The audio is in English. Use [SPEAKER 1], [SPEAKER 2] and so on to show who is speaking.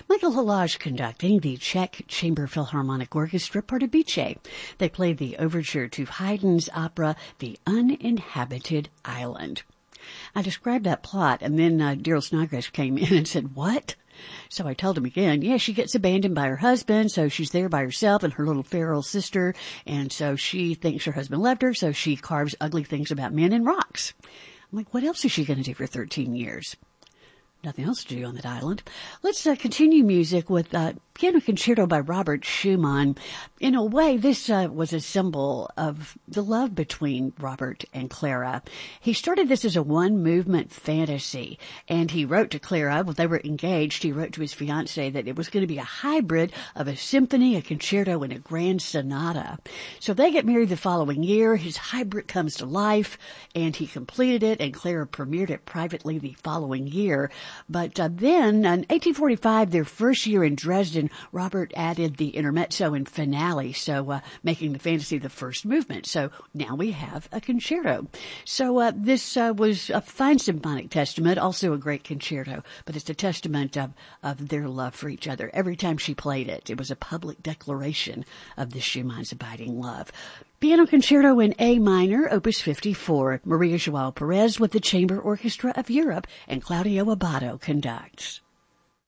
[SPEAKER 1] Michael Halage conducting the Czech Chamber Philharmonic Orchestra Pardubice. They played the overture to Haydn's opera The Uninhabited Island. I described that plot, and then Daryl Snodgrass came in and said, "What?" So I told him again, she gets abandoned by her husband, so she's there by herself and her little feral sister, and so she thinks her husband left her, so she carves ugly things about men and rocks. I'm like, what else is she going to do for 13 years? Nothing else to do on that island. Let's continue music with Piano Concerto by Robert Schumann. In a way, this was a symbol of the love between Robert and Clara. He started this as a one-movement fantasy, and he wrote to Clara, when they were engaged, he wrote to his fiancée that it was going to be a hybrid of a symphony, a concerto, and a grand sonata. So they get married the following year. His hybrid comes to life, and he completed it, and Clara premiered it privately the following year. But then, in 1845, their first year in Dresden, Robert added the intermezzo and finale, so making the fantasy the first movement. So now we have a concerto. So this was a fine symphonic testament, also a great concerto, but it's a testament of their love for each other. Every time she played it, it was a public declaration of the Schumann's abiding love. Piano Concerto in A minor, Opus 54. Maria Joao Perez with the Chamber Orchestra of Europe, and Claudio Abbado conducts.